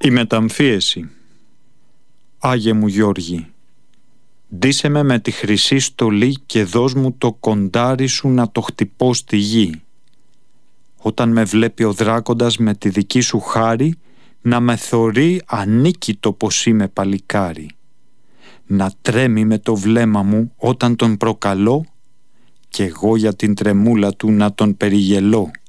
Η μεταμφίεση. Άγιε μου Γιώργη, ντύσε με με τη χρυσή στολή και δώσ' μου το κοντάρι σου να το χτυπώ στη γη. Όταν με βλέπει ο δράκοντας με τη δική σου χάρη, να με θωρεί ανίκητο πως είμαι παλικάρι. Να τρέμει με το βλέμμα μου όταν τον προκαλώ, κι εγώ για την τρεμούλα του να τον περιγελώ.